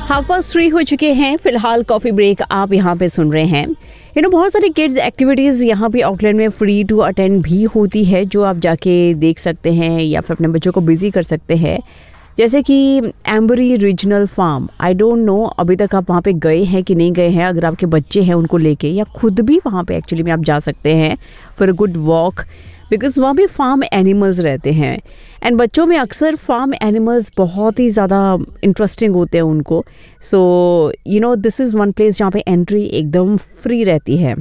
3:30 हो चुके हैं। फिलहाल कॉफी ब्रेक आप यहाँ पे सुन रहे हैं। बहुत सारी किड्स एक्टिविटीज़ यहाँ पे ऑकलैंड में फ्री टू अटेंड भी होती है, जो आप जाके देख सकते हैं या फिर अपने बच्चों को बिजी कर सकते हैं। जैसे कि ambery regional farm, I don't know अभी तक आप वहाँ पे गए हैं कि नहीं गए हैं। अगर आपके बच्चे हैं उनको लेके, या खुद भी वहाँ पे एक्चुअली में आप जा सकते हैं for a good walk, because वहाँ पे फार्म एनिमल्स रहते हैं। एंड बच्चों में अक्सर फार्म एनिमल्स बहुत ही ज़्यादा इंटरेस्टिंग होते हैं उनको। So this is one place जहाँ पे एंट्री एकदम फ्री रहती है।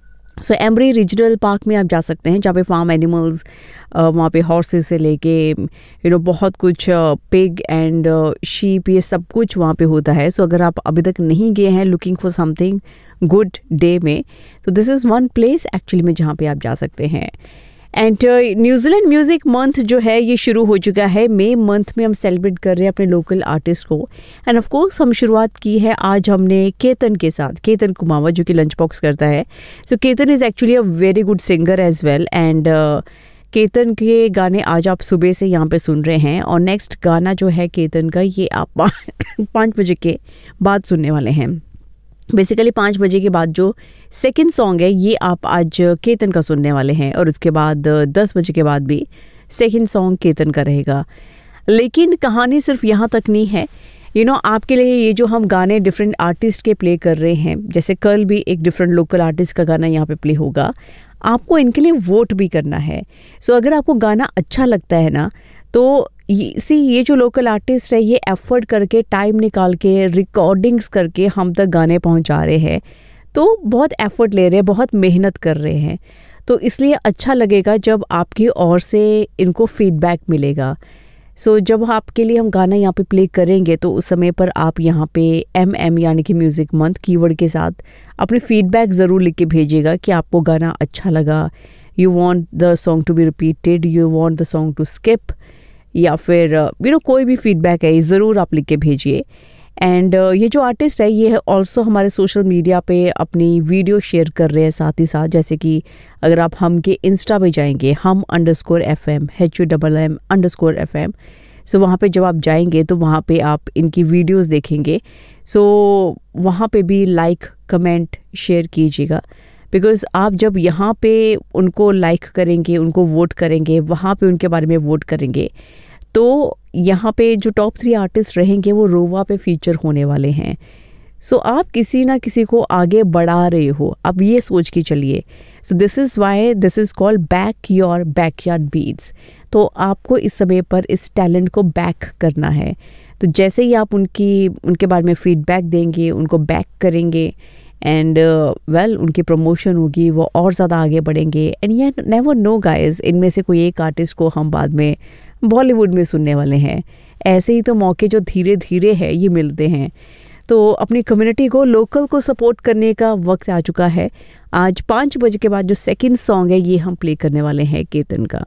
सो एम्बरी रीजनल पार्क में आप जा सकते हैं, जहाँ पे फार्म एनिमल्स, वहाँ पे हॉर्सेस से लेके बहुत कुछ पिग एंड शीप, ये सब कुछ वहाँ पे होता है। सो अगर आप अभी तक नहीं गए हैं looking for something good day में, तो this is one place actually में जहाँ पे आप जा सकते हैं। एंड न्यूजीलैंड म्यूज़िक मंथ जो है ये शुरू हो चुका है। मई मंथ में हम सेलिब्रेट कर रहे हैं अपने लोकल आर्टिस्ट को। एंड ऑफ कोर्स हम शुरुआत की है आज हमने केतन के साथ, केतन कुमावा जो कि लंच बॉक्स करता है। सो Ketan is actually a very good singer as well. And Ketan के गाने आज आप सुबह से यहाँ पे सुन रहे हैं, और नेक्स्ट गाना जो है केतन का ये आप 5 बजे के बाद सुनने वाले हैं। बेसिकली 5 बजे के बाद जो सेकंड सॉन्ग है ये आप आज केतन का सुनने वाले हैं, और उसके बाद 10 बजे के बाद भी सेकंड सॉन्ग केतन का रहेगा। लेकिन कहानी सिर्फ यहाँ तक नहीं है। आपके लिए ये जो हम गाने डिफरेंट आर्टिस्ट के प्ले कर रहे हैं, जैसे कल भी एक डिफरेंट लोकल आर्टिस्ट का गाना यहाँ पे प्ले होगा, आपको इनके लिए वोट भी करना है। सो अगर आपको गाना अच्छा लगता है ना, तो ये जो लोकल आर्टिस्ट है ये एफर्ट करके, टाइम निकाल के, रिकॉर्डिंग्स करके हम तक गाने पहुंचा रहे हैं, तो बहुत एफर्ट ले रहे हैं, बहुत मेहनत कर रहे हैं। तो इसलिए अच्छा लगेगा जब आपकी ओर से इनको फीडबैक मिलेगा। सो जब आपके लिए हम गाना यहाँ पे प्ले करेंगे, तो उस समय पर आप यहाँ पे MM यानी कि म्यूज़िक मंथ कीवर्ड के साथ अपने फीडबैक ज़रूर लिख के भेजिएगा कि आपको गाना अच्छा लगा, you want the song to be repeated, you want the song to skip, या फिर कोई भी फीडबैक है ज़रूर आप लिख के भेजिए। एंड ये जो आर्टिस्ट है ये ऑल्सो हमारे सोशल मीडिया पे अपनी वीडियो शेयर कर रहे हैं साथ ही साथ। जैसे कि अगर आप हम के इंस्टा पे जाएंगे, हम_FM HUMM_FM, सो वहाँ पे जब आप जाएंगे तो वहाँ पे आप इनकी वीडियोस देखेंगे। सो वहाँ पे भी लाइक, कमेंट, शेयर कीजिएगा, बिकॉज़ आप जब यहाँ पे उनको लाइक करेंगे, उनको वोट करेंगे, वहाँ पे उनके बारे में वोट करेंगे, तो यहाँ पे जो टॉप 3 आर्टिस्ट रहेंगे वो रोवा पे फीचर होने वाले हैं। सो आप किसी ना किसी को आगे बढ़ा रहे हो, अब ये सोच के चलिए। So this is why this is called back your backyard beats. तो आपको इस समय पर इस टैलेंट को बैक करना है। तो जैसे ही आप उनके बारे में फीडबैक देंगे, उनको बैक करेंगे, एंड उनकी प्रमोशन होगी, वो और ज़्यादा आगे बढ़ेंगे। एंड ये नेवर नो गाइज, इनमें से कोई एक आर्टिस्ट को हम बाद में बॉलीवुड में सुनने वाले हैं। ऐसे ही तो मौके जो धीरे धीरे है ये मिलते हैं। तो अपनी कम्युनिटी को, लोकल को सपोर्ट करने का वक्त आ चुका है। आज 5 बजे के बाद जो सेकंड सॉन्ग है ये हम प्ले करने वाले हैं केतन का।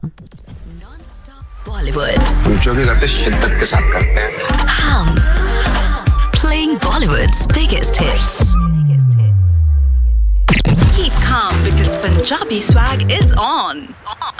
बॉलीवुड जो भी करते शिद्दत के साथ करते हैं। हम playing Bollywoods biggest hits. Keep calm because Punjabi swag is on.